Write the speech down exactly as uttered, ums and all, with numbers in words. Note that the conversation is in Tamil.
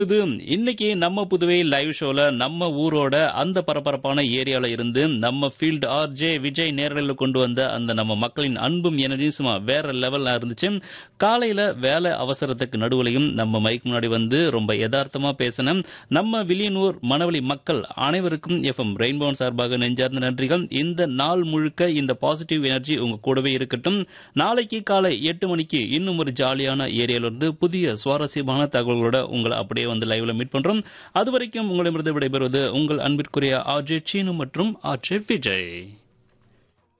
இது இன்னைக்கு நம்ம புதுவை லைவ் ஷோல நம்ம ஊரோட அந்த பரபரப்பான ஏரியால இருந்து நம்ம ஃபீல்ட் ஆர் ஜே விஜய் நேரலையில் கொண்டு வந்த அந்த நம்ம மக்களின் அன்பும் எனர்ஜியும் சும்மா வேற லெவல்ல இருந்துச்சு. காலையில வேலை அவசரத்துக்கு நடுவுலையும் நம்ம மைக் முன்னாடி வந்து ரொம்ப யதார்த்தமா பேசின நம்ம வில்லியனூர் மணவெளி மக்கள் அனைவருக்கும் எஃப்எம் ரெயின்போன் சார்பாக நெஞ்சார்ந்த நன்றிகள். இந்த நாள் முழுக்க இந்த பாசிட்டிவ் எனர்ஜி உங்க கூடவே இருக்கட்டும். நாளைக்கு காலை எட்டு மணிக்கு இன்னும் ஒரு ஜாலியான ஏரியால இருந்து புதிய சுவாரஸ்யமான தகவல்களோட உங்களை அப்படியே வந்து லைவ்ல மீட் பண்றோம். அது வரைக்கும் உங்களிடமிருந்து விடைபெறுவது உங்கள் அன்பிற்குரிய ஆர்ஜே சீனு மற்றும் ஆர்ஜே விஜய்.